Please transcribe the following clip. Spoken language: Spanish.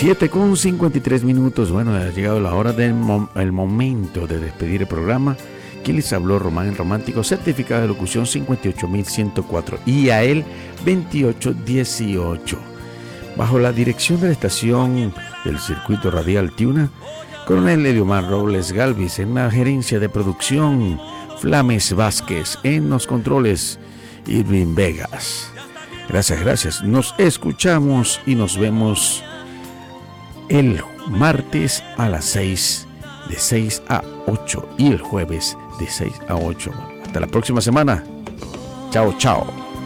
7:53. Bueno, ha llegado la hora el momento de despedir el programa. Quien les habló, Román el Romántico, certificado de locución 58104 y a él 2818. Bajo la dirección de la estación del circuito radial Tiuna, Coronel Eliomar Robles Galvis. En la gerencia de producción, Flames Vázquez. En los controles, Irving Vegas. Gracias. Nos escuchamos y nos vemos el martes a las 6, de 6 a 8, y el jueves de 6 a 8. Hasta la próxima semana. Chao.